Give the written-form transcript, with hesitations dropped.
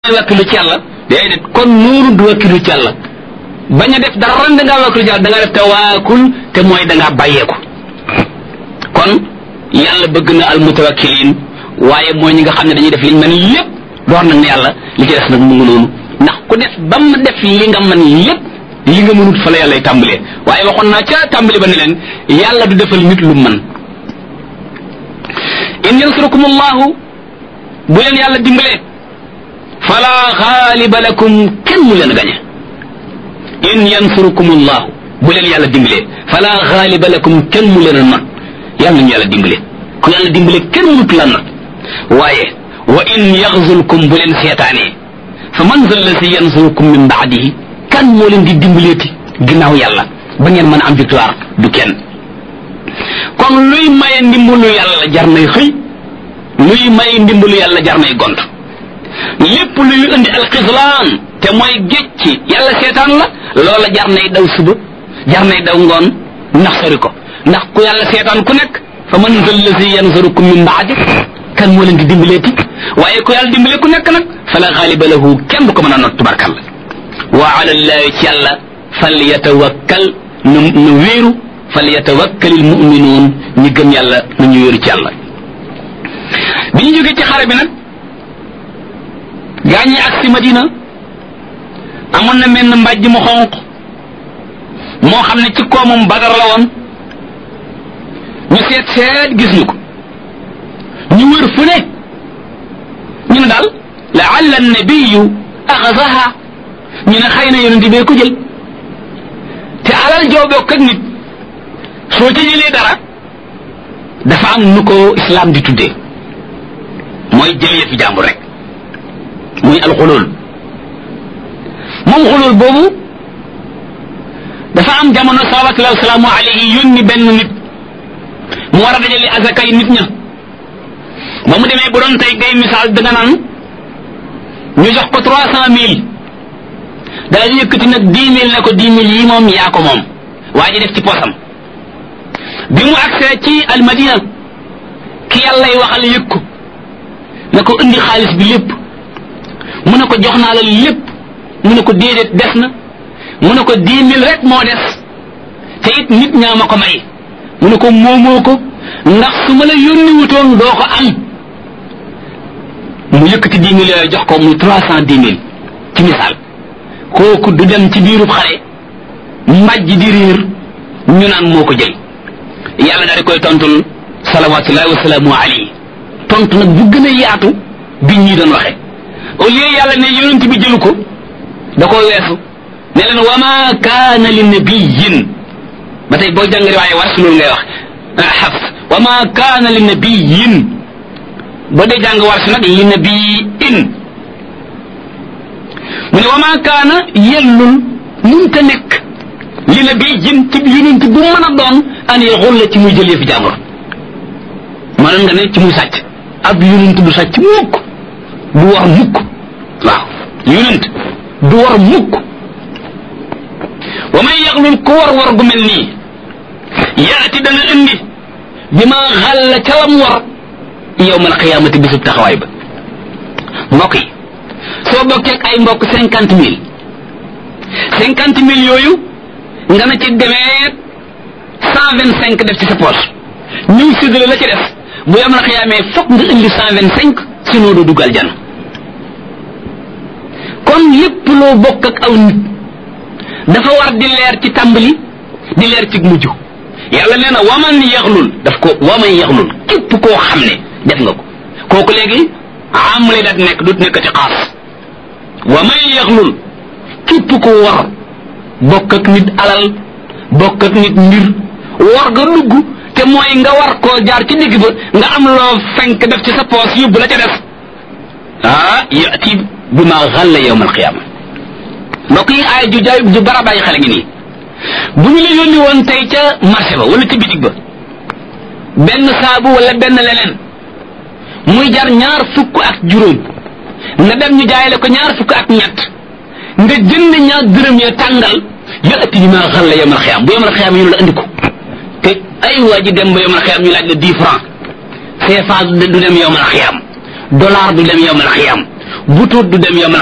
wakkilu ci yàlla déedéet kon nuuru du wakkilu ci yàlla bañ a def dara da ngaa wakkilu ci yàlla da ngaa def tawaakul te mooy da ngaa bàyyeeku kon yàlla bëgg na almutawakkiliin waaye mooy ñi nga xam ne dañuy def liñ mën lépp door nag ne yàlla li ci des nag mu ngi noonu ndax ku def ba mu def li nga mën lépp li nga mënut fa la yàlla tàmbalee waaye waxoon naa ca tàmbali ba ne leen yàlla du defal nit lu mën in yansurukum allahu bu leen yàlla dimbalee fala xaaliba lakum kenn mu leen gañe in yansurukum allahu bu leen yàlla dimbalee fala xaaliba lakum kenn mu leen not yàlla nañu yàlla dimbale ku yàlla dimbale kenn mënut la not waaye wa in yaxzulkum bu leen seetaanee fa man zal lazi yansurukum min baadihi kan moo leen di dimbaleeti ginnaaw yàlla ba ngeen mën a am victoire du kenn kon luy maye ndimbalu yàlla jar nay xëy luy maye ndimbalu yàlla jar nay gont lépp luy indi alxislaan te mooy gécc yàlla seetaan la loola jar nay daw suba jar nay daw ngoon ndax sori ko ndax ku yàlla seetaan ku nekk fa man zal lazi yansurukum min baadi kan moo leen di dimbaleeti waaye ku yàlla dimbale ku nekk nag fala xaaliba lahu kenn du ko mën a not tubarkalla wa ala llahi ci yàlla fal yatawakkal nu wéeru fal yatawakkal al muminuun ñi gëm yàlla nañu wéeru ci yàlla bi ñu jógee ci xare bi nag gaañi ak si Madina amoon na menn mbàjj mu xonq moo xam ne ci koomam Badar la woon ñu seet gis ñu ko ñu wër fu ne ñu ne daal laalla nabiyu axasaha ñu ne xëy na yonent bee ko jël te alal joo bokk ak nit soo ca jëlee dara dafa am nu ko islam di tuddee mooy jël yëfi jàmbur rek muy alxulul moom xulul boobu dafa am jamono salawatullahi wasalaamu alayhi yónni benn nit mu war a dajale azakay nit ña ba mu demee bu doon tey ngay misaal danga naan ñu jox ko 300,000 daal yëkkati nag 10,000 ne ko 10,000 yi moom yaa ko moom waa ji def ci posam bi mu agsee ci almadina ki yàllay waxal yëg ko ne ko indi xaalis bi lépp mu ne ko jox naa la lépp mu ne ko déedéet des na mu ne ko 10,000 rek moo des te it nit ñaa ma ko may mu ne ko moomoo ko ndax su ma la yónni wutoon doo ko am mu yëkkati 10,000 yooyu jox ko muy 310,000 ci misaal kooku du dem ci biirub xare mbàjj di réer ñu naan moo ko jël yàlla daal di koy tontul salawatullahi wasalaamu alayhi tontu nag bu gën a yaatu bi ñii doon waxe au lieu yàlla ne yonent bi jëlu ko da ko weesu ne leen wa ma kaana li nabiyin ba tey boo jàngari waaye war si loolu ngay wax xafs wa ma kaana li nabiyin boo dee jàng war si nag li nabiyin mu ne wa ma kaana yellul munta nekk li nabiyin ci yonent bu mën a doon an yaxulla ci muy jël yëfi jàmbur maanaam nga ne ci muy sàcc ab yonent du sàcc mukk du war mukk waaw yonent du war mukk wa man yaxlul ku war gu mel nii yaati dana indi bi ma xalla ca lam war yawmal qiyaamati bisub taxawaay ba mbokk yi soo bokkee ak ay mbokk 50,000 50,000 yooyu nga na ci demee 125 def ci sa poche ñëw séddale la ci def bu yawmal qiyaamee fokk nga indi 125 sinon doo dugg aljanna kon lépp loo bokk ak aw nit dafa war di leer ci tàmbali di leer ci mujj yàlla nee na waman yaxlul daf ko waman yaxlul képp koo xam ne def nga ko kooku léegi am lay daat nekk du nekk ci xaas waman yaxlul képp ko war bokk ak nit alal bokk ak nit mbir war nga dugg te mooy nga war koo jaar ci digg ba nga am loo fenk def ci sa poos yóbbu la ca def yati bi ma xalla yawm alqiyama mbokk yi aaya ju bara bàyyi xale ngi nii bu ñu la yónni woon tey ca marché ba wala ca bitig ba benn saabu wala benn leneen muy jar 20 nga dem ñu jaayale ko 20 nga jënd ñaar dërëm ya tàngal yati bi ma xalla yawm alqiyama bu yawm alqiyama ñu la andi ko te ay waa ji dem ba yawm alqiyama ñu laaj la 10 francs CFA du dem yawm alqiyama dollar du dem yawm alqiyama bu tuut du dem yawmal